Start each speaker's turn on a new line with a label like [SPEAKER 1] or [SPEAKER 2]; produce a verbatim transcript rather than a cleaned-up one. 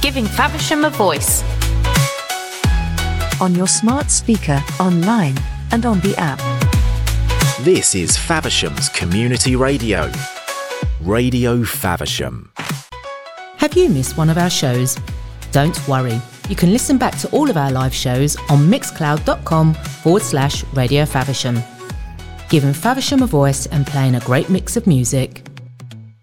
[SPEAKER 1] giving Faversham a voice.
[SPEAKER 2] On your smart speaker, online, and on the app.
[SPEAKER 3] This is Faversham's Community Radio. Radio Faversham.
[SPEAKER 4] Have you missed one of our shows? Don't worry. You can listen back to all of our live shows on mixcloud.com forward slash Radio Faversham. Giving Faversham a voice and playing a great mix of music.